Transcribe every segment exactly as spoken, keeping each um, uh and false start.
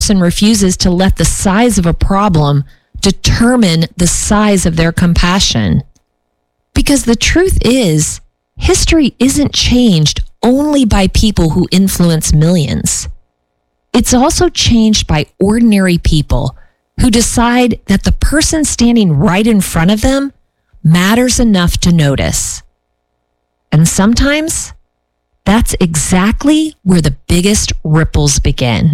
person refuses to let the size of a problem determine the size of their compassion. Because the truth is, history isn't changed only by people who influence millions. It's also changed by ordinary people who decide that the person standing right in front of them matters enough to notice. And sometimes, that's exactly where the biggest ripples begin.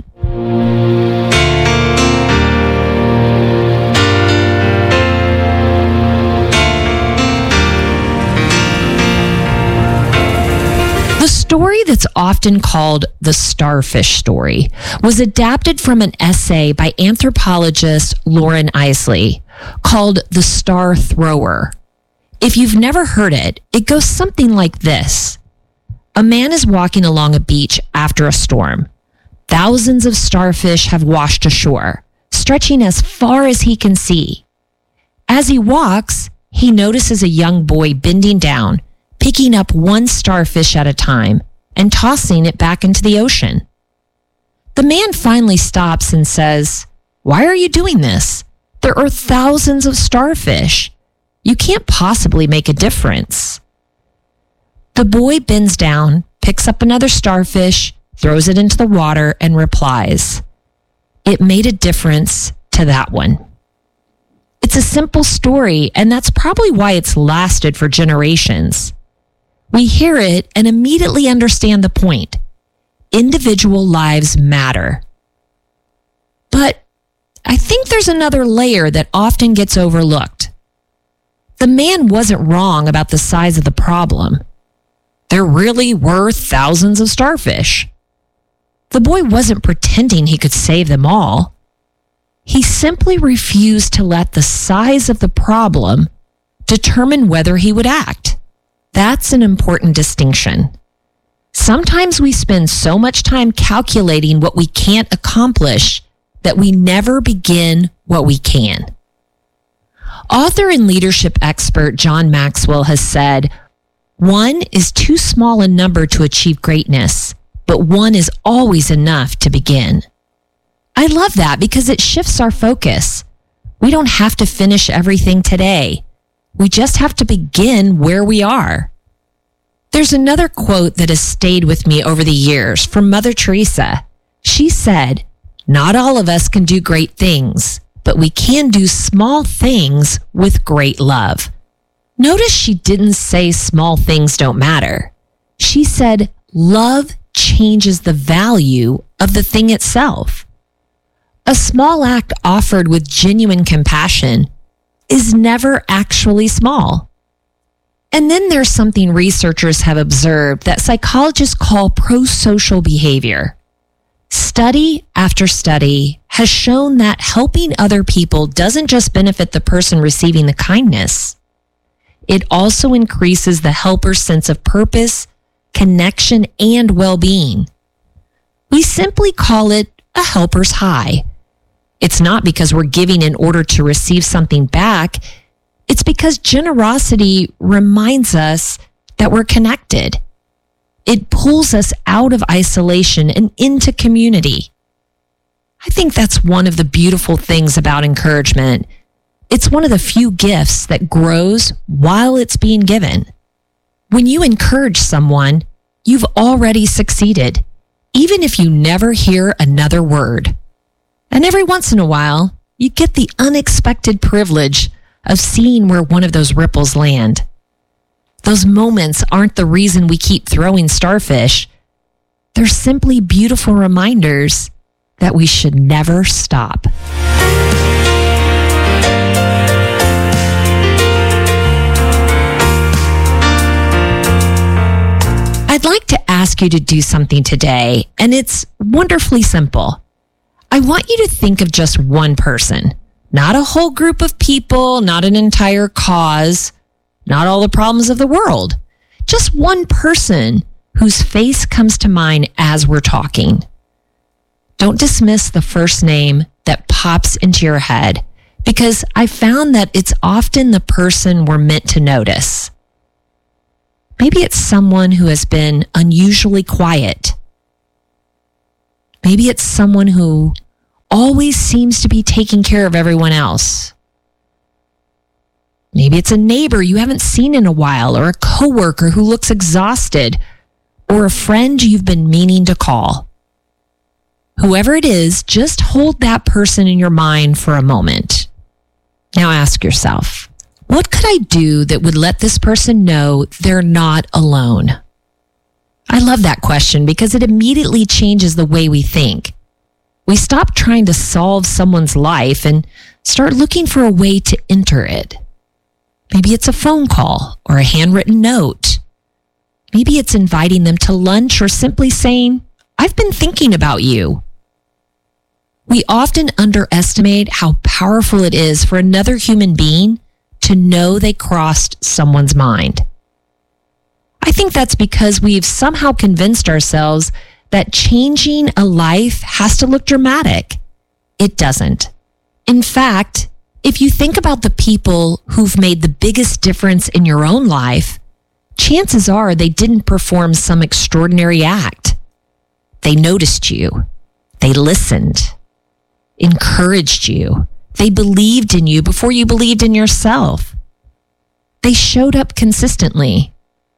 The story that's often called the starfish story was adapted from an essay by anthropologist Lauren Isley called The Star Thrower. If you've never heard it, it goes something like this. A man is walking along a beach after a storm. Thousands of starfish have washed ashore, stretching as far as he can see. As he walks, he notices a young boy bending down, picking up one starfish at a time and tossing it back into the ocean. The man finally stops and says, "Why are you doing this? There are thousands of starfish. You can't possibly make a difference." The boy bends down, picks up another starfish, throws it into the water, and replies, "It made a difference to that one." It's a simple story, and that's probably why it's lasted for generations. We hear it and immediately understand the point. Individual lives matter. But I think there's another layer that often gets overlooked. The man wasn't wrong about the size of the problem. There really were thousands of starfish. The boy wasn't pretending he could save them all. He simply refused to let the size of the problem determine whether he would act. That's an important distinction. Sometimes we spend so much time calculating what we can't accomplish that we never begin what we can. Author and leadership expert John Maxwell has said, "One is too small a number to achieve greatness, but one is always enough to begin." I love that because it shifts our focus. We don't have to finish everything today. We just have to begin where we are. There's another quote that has stayed with me over the years from Mother Teresa. She said, "Not all of us can do great things, but we can do small things with great love." Notice she didn't say small things don't matter. She said love changes the value of the thing itself. A small act offered with genuine compassion is never actually small. And then there's something researchers have observed that psychologists call prosocial behavior. Study after study has shown that helping other people doesn't just benefit the person receiving the kindness. It also increases the helper's sense of purpose, connection, and well-being. We simply call it a helper's high. It's not because we're giving in order to receive something back. It's because generosity reminds us that we're connected. It pulls us out of isolation and into community. I think that's one of the beautiful things about encouragement. It's one of the few gifts that grows while it's being given. When you encourage someone, you've already succeeded, even if you never hear another word. And every once in a while, you get the unexpected privilege of seeing where one of those ripples land. Those moments aren't the reason we keep throwing starfish. They're simply beautiful reminders that we should never stop. I'd like to ask you to do something today, and it's wonderfully simple. I want you to think of just one person, not a whole group of people, not an entire cause, not all the problems of the world. Just one person whose face comes to mind as we're talking. Don't dismiss the first name that pops into your head, because I found that it's often the person we're meant to notice. Maybe it's someone who has been unusually quiet. Maybe it's someone who always seems to be taking care of everyone else. Maybe it's a neighbor you haven't seen in a while, or a coworker who looks exhausted, or a friend you've been meaning to call. Whoever it is, just hold that person in your mind for a moment. Now ask yourself, what could I do that would let this person know they're not alone? I love that question because it immediately changes the way we think. We stop trying to solve someone's life and start looking for a way to enter it. Maybe it's a phone call or a handwritten note. Maybe it's inviting them to lunch or simply saying, I've been thinking about you. We often underestimate how powerful it is for another human being to know they crossed someone's mind. I think that's because we've somehow convinced ourselves that changing a life has to look dramatic. It doesn't. In fact, if you think about the people who've made the biggest difference in your own life, chances are they didn't perform some extraordinary act. They noticed you. They listened, encouraged you. They believed in you before you believed in yourself. They showed up consistently.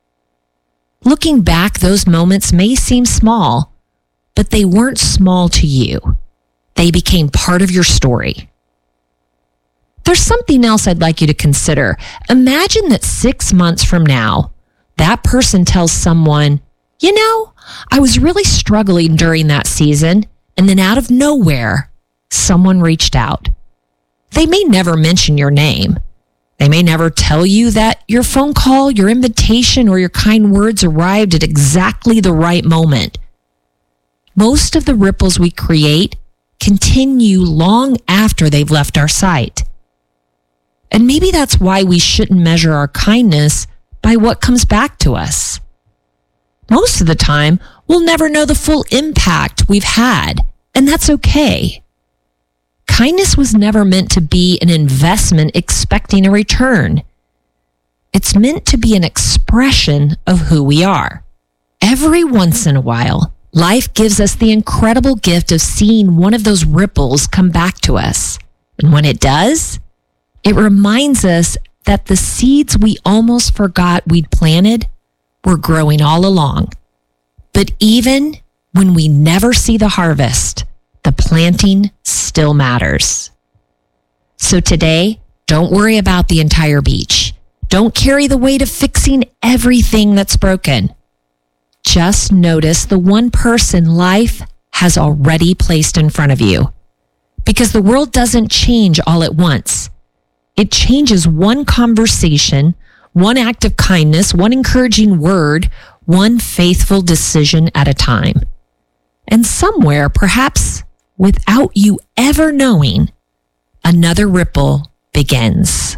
Looking back, those moments may seem small, but they weren't small to you. They became part of your story. There's something else I'd like you to consider. Imagine that six months from now, that person tells someone, you know, I was really struggling during that season, and then out of nowhere, someone reached out. They may never mention your name. They may never tell you that your phone call, your invitation, or your kind words arrived at exactly the right moment. Most of the ripples we create continue long after they've left our sight. And maybe that's why we shouldn't measure our kindness by what comes back to us. Most of the time, we'll never know the full impact we've had, and that's okay. Kindness was never meant to be an investment expecting a return. It's meant to be an expression of who we are. Every once in a while, life gives us the incredible gift of seeing one of those ripples come back to us. And when it does, it reminds us that the seeds we almost forgot we'd planted were growing all along. But even when we never see the harvest, the planting still matters. So today, don't worry about the entire beach. Don't carry the weight of fixing everything that's broken. Just notice the one person life has already placed in front of you. Because the world doesn't change all at once. It changes one conversation, one act of kindness, one encouraging word, one faithful decision at a time. And somewhere, perhaps without you ever knowing, another ripple begins.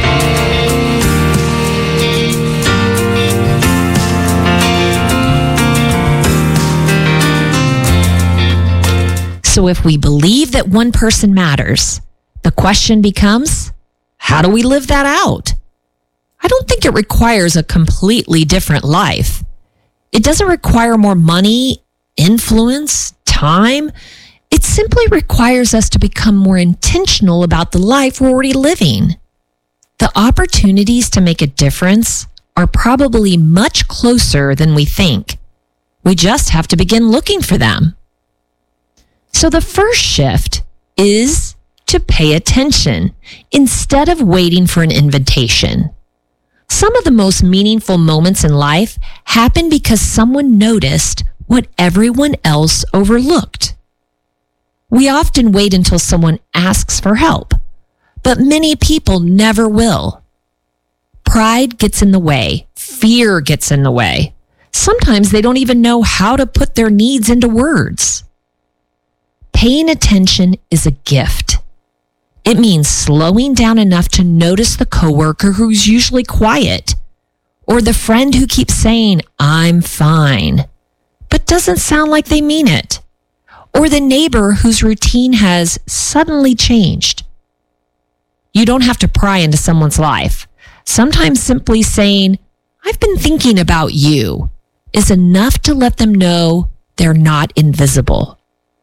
So if we believe that one person matters, the question becomes, how do we live that out? I don't think it requires a completely different life. It doesn't require more money, influence, time. It simply requires us to become more intentional about the life we're already living. The opportunities to make a difference are probably much closer than we think. We just have to begin looking for them. So the first shift is to pay attention instead of waiting for an invitation. Some of the most meaningful moments in life happen because someone noticed what everyone else overlooked. We often wait until someone asks for help, but many people never will. Pride gets in the way. Fear gets in the way. Sometimes they don't even know how to put their needs into words. Paying attention is a gift. It means slowing down enough to notice the coworker who's usually quiet, or the friend who keeps saying, I'm fine, but doesn't sound like they mean it. Or the neighbor whose routine has suddenly changed. You don't have to pry into someone's life. Sometimes simply saying, I've been thinking about you, is enough to let them know they're not invisible. The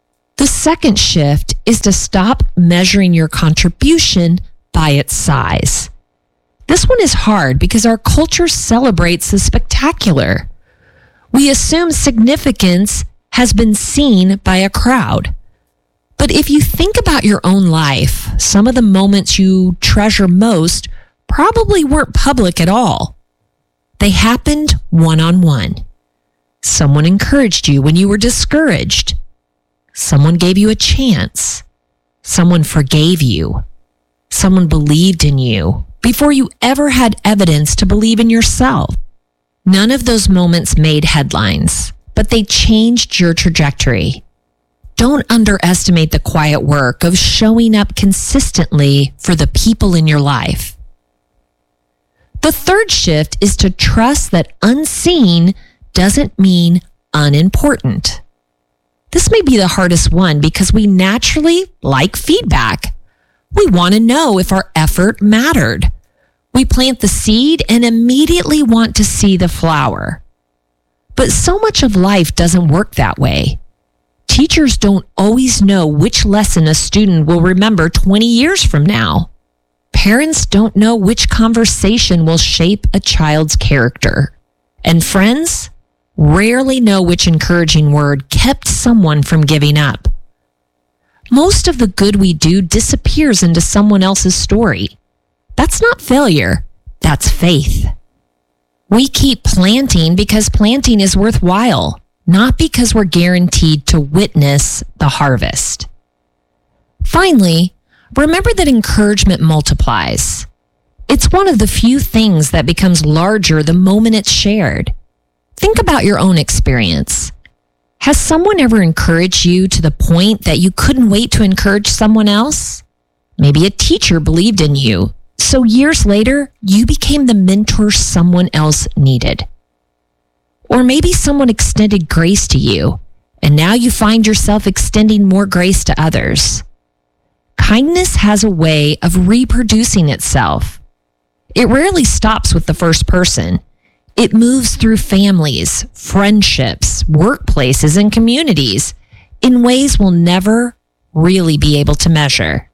The second shift is to stop measuring your contribution by its size. This one is hard because our culture celebrates the spectacular. We assume significance has been seen by a crowd. But if you think about your own life, some of the moments you treasure most probably weren't public at all. They happened one-on-one. Someone encouraged you when you were discouraged. Someone gave you a chance. Someone forgave you. Someone believed in you before you ever had evidence to believe in yourself. None of those moments made headlines, but they changed your trajectory. Don't underestimate the quiet work of showing up consistently for the people in your life. The third shift is to trust that unseen doesn't mean unimportant. This may be the hardest one because we naturally like feedback. We want to know if our effort mattered. We plant the seed and immediately want to see the flower. But so much of life doesn't work that way. Teachers don't always know which lesson a student will remember twenty years from now. Parents don't know which conversation will shape a child's character. And friends rarely know which encouraging word kept someone from giving up. Most of the good we do disappears into someone else's story. That's not failure, that's faith. We keep planting because planting is worthwhile, not because we're guaranteed to witness the harvest. Finally, remember that encouragement multiplies. It's one of the few things that becomes larger the moment it's shared. Think about your own experience. Has someone ever encouraged you to the point that you couldn't wait to encourage someone else? Maybe a teacher believed in you, so years later, you became the mentor someone else needed. Or maybe someone extended grace to you, and now you find yourself extending more grace to others. Kindness has a way of reproducing itself. It rarely stops with the first person. It moves through families, friendships, workplaces, and communities in ways we'll never really be able to measure.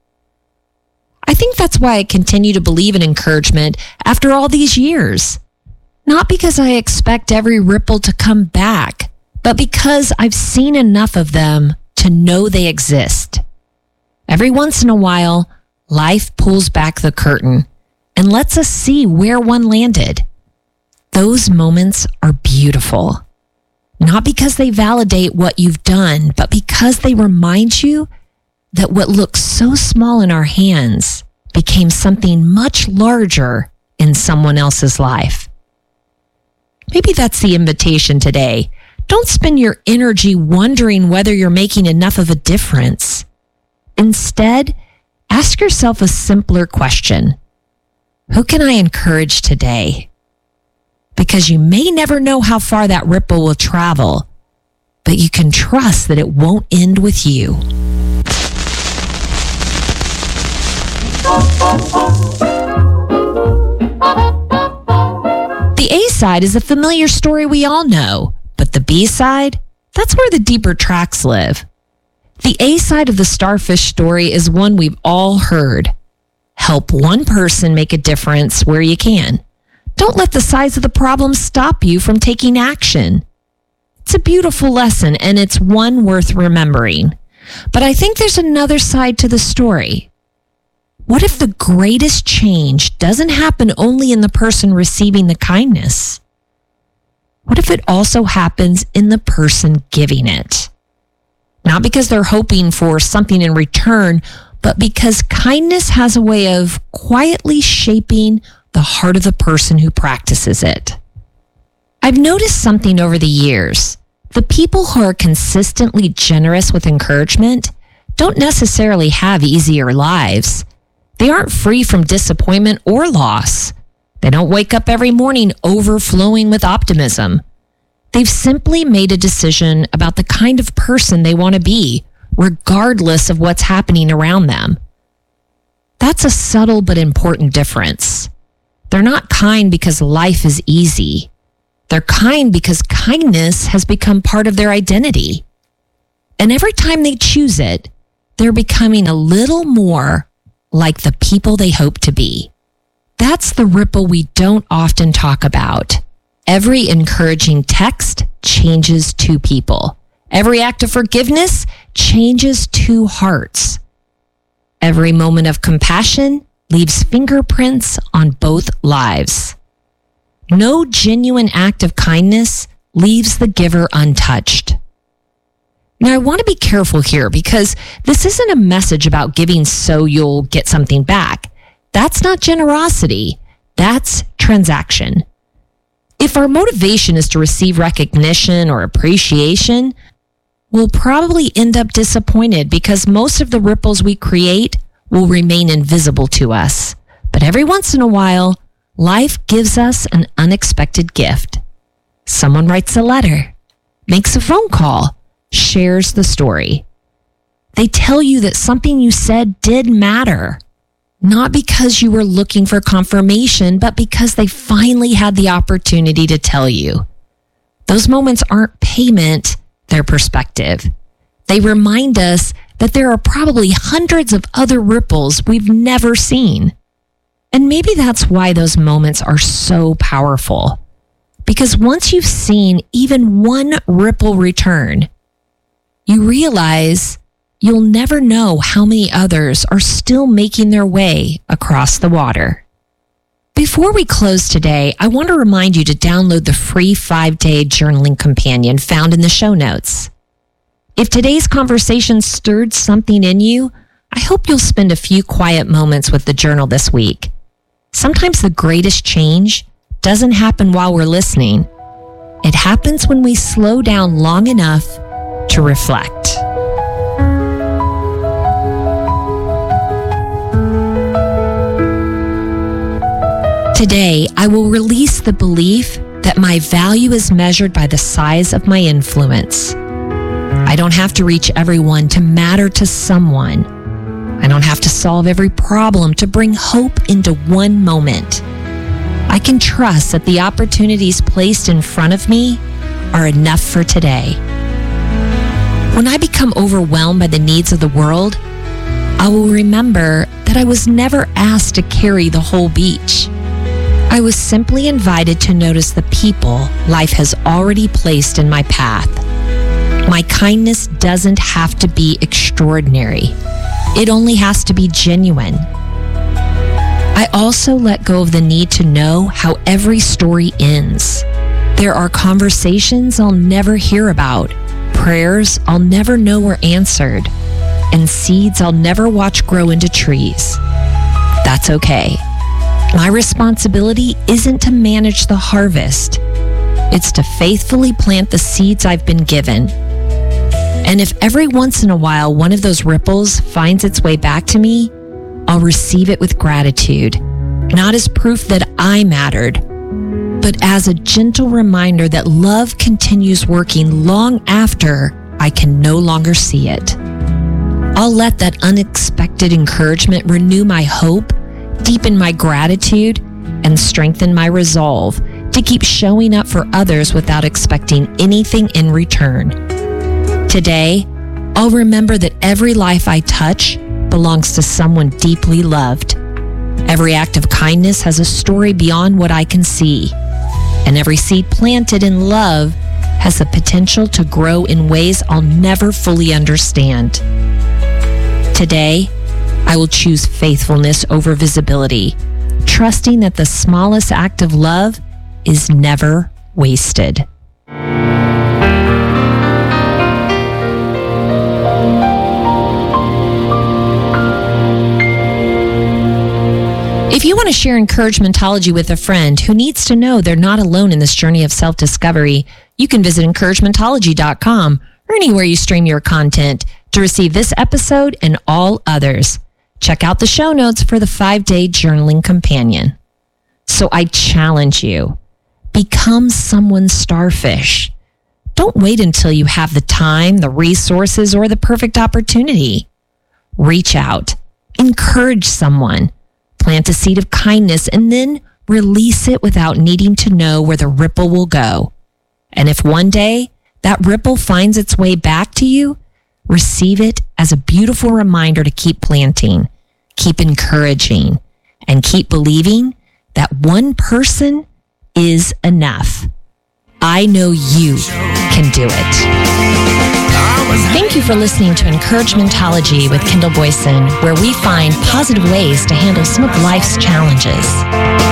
I think that's why I continue to believe in encouragement after all these years. Not because I expect every ripple to come back, but because I've seen enough of them to know they exist. Every once in a while, life pulls back the curtain and lets us see where one landed. Those moments are beautiful, not because they validate what you've done, but because they remind you that what looks so small in our hands became something much larger in someone else's life. Maybe that's the invitation today. Don't spend your energy wondering whether you're making enough of a difference. Instead, ask yourself a simpler question. Who can I encourage today? Because you may never know how far that ripple will travel, but you can trust that it won't end with you. The A side is a familiar story we all know, but the B side, that's where the deeper tracks live. The A side of the starfish story is one we've all heard. Help one person make a difference where you can. Don't let the size of the problem stop you from taking action. It's a beautiful lesson, and it's one worth remembering. But I think there's another side to the story. What if the greatest change doesn't happen only in the person receiving the kindness? What if it also happens in the person giving it? Not because they're hoping for something in return, but because kindness has a way of quietly shaping the heart of the person who practices it. I've noticed something over the years. The people who are consistently generous with encouragement don't necessarily have easier lives. They aren't free from disappointment or loss. They don't wake up every morning overflowing with optimism. They've simply made a decision about the kind of person they want to be, regardless of what's happening around them. That's a subtle but important difference. They're not kind because life is easy. They're kind because kindness has become part of their identity. And every time they choose it, they're becoming a little more like the people they hope to be. That's the ripple we don't often talk about. Every encouraging text changes two people. Every act of forgiveness changes two hearts. Every moment of compassion leaves fingerprints on both lives. No genuine act of kindness leaves the giver untouched. Now, I want to be careful here because this isn't a message about giving so you'll get something back. That's not generosity. That's transaction. If our motivation is to receive recognition or appreciation, we'll probably end up disappointed because most of the ripples we create will remain invisible to us. But every once in a while, life gives us an unexpected gift. Someone writes a letter, makes a phone call, shares the story. They tell you that something you said did matter, not because you were looking for confirmation, but because they finally had the opportunity to tell you. Those moments aren't payment, they're perspective. They remind us that there are probably hundreds of other ripples we've never seen. And maybe that's why those moments are so powerful. Because once you've seen even one ripple return, you realize you'll never know how many others are still making their way across the water. Before we close today, I want to remind you to download the free five-day journaling companion found in the show notes. If today's conversation stirred something in you, I hope you'll spend a few quiet moments with the journal this week. Sometimes the greatest change doesn't happen while we're listening. It happens when we slow down long enough to reflect. Today, I will release the belief that my value is measured by the size of my influence. I don't have to reach everyone to matter to someone. I don't have to solve every problem to bring hope into one moment. I can trust that the opportunities placed in front of me are enough for today. When I become overwhelmed by the needs of the world, I will remember that I was never asked to carry the whole beach. I was simply invited to notice the people life has already placed in my path. My kindness doesn't have to be extraordinary. It only has to be genuine. I also let go of the need to know how every story ends. There are conversations I'll never hear about, prayers I'll never know were answered, and seeds I'll never watch grow into trees. That's okay. My responsibility isn't to manage the harvest. It's to faithfully plant the seeds I've been given. And if every once in a while one of those ripples finds its way back to me, I'll receive it with gratitude, not as proof that I mattered, but as a gentle reminder that love continues working long after I can no longer see it. I'll let that unexpected encouragement renew my hope, deepen my gratitude, and strengthen my resolve to keep showing up for others without expecting anything in return. Today, I'll remember that every life I touch belongs to someone deeply loved. Every act of kindness has a story beyond what I can see, and every seed planted in love has the potential to grow in ways I'll never fully understand. Today, I will choose faithfulness over visibility, trusting that the smallest act of love is never wasted. If you want to share Encouragementology with a friend who needs to know they're not alone in this journey of self-discovery, you can visit encouragementology dot com or anywhere you stream your content to receive this episode and all others. Check out the show notes for the five-day journaling companion. So I challenge you, become someone's starfish. Don't wait until you have the time, the resources, or the perfect opportunity. Reach out, encourage someone, plant a seed of kindness, and then release it without needing to know where the ripple will go. And if one day that ripple finds its way back to you, receive it as a beautiful reminder to keep planting, keep encouraging, and keep believing that one person is enough. I know you can do it. Thank you for listening to Encouragementology with Kendall Boyson, where we find positive ways to handle some of life's challenges.